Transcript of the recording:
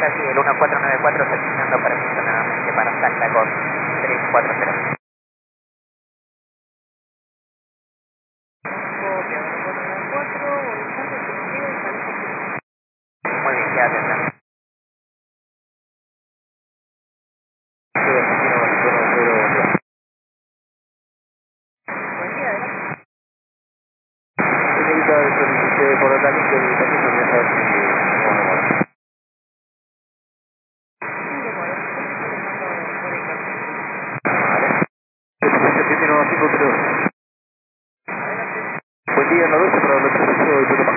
ahora sí, el 1494 solicitando permiso nuevamente para Salta con 340. Muy bien, queda atento. Por lo tanto, que el permiso me deja ver si... Buen día, la 12 para los 3 de